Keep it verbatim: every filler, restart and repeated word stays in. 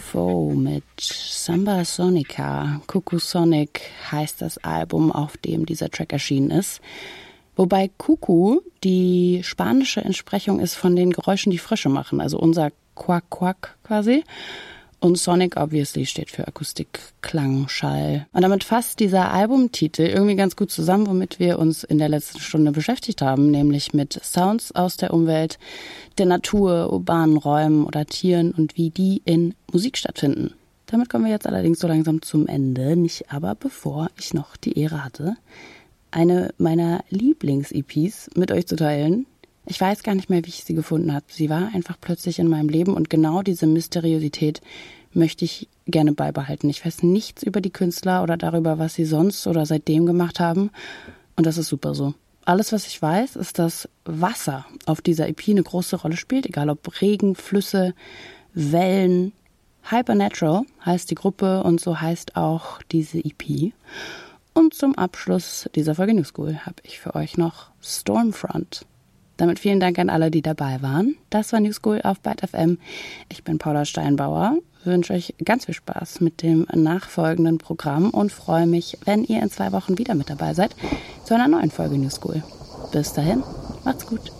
Foe mit Samba Sonica. Cuckoo Sonic heißt das Album, auf dem dieser Track erschienen ist. Wobei Cuckoo die spanische Entsprechung ist von den Geräuschen, die Frösche machen. Also unser Quack Quack quasi. Und Sonic obviously steht für Akustik, Klang, Schall. Und damit fasst dieser Albumtitel irgendwie ganz gut zusammen, womit wir uns in der letzten Stunde beschäftigt haben, nämlich mit Sounds aus der Umwelt, der Natur, urbanen Räumen oder Tieren und wie die in Musik stattfinden. Damit kommen wir jetzt allerdings so langsam zum Ende, nicht aber bevor ich noch die Ehre hatte, eine meiner Lieblings-E Ps mit euch zu teilen. Ich weiß gar nicht mehr, wie ich sie gefunden habe. Sie war einfach plötzlich in meinem Leben und genau diese Mysteriosität möchte ich gerne beibehalten. Ich weiß nichts über die Künstler oder darüber, was sie sonst oder seitdem gemacht haben und das ist super so. Alles, was ich weiß, ist, dass Wasser auf dieser E P eine große Rolle spielt, egal ob Regen, Flüsse, Wellen. Hypernatural heißt die Gruppe und so heißt auch diese E P. Und zum Abschluss dieser Folge New School habe ich für euch noch Stormfront. Damit vielen Dank an alle, die dabei waren. Das war New School auf Byte F M. Ich bin Paula Steinbauer, wünsche euch ganz viel Spaß mit dem nachfolgenden Programm und freue mich, wenn ihr in zwei Wochen wieder mit dabei seid zu einer neuen Folge New School. Bis dahin, macht's gut.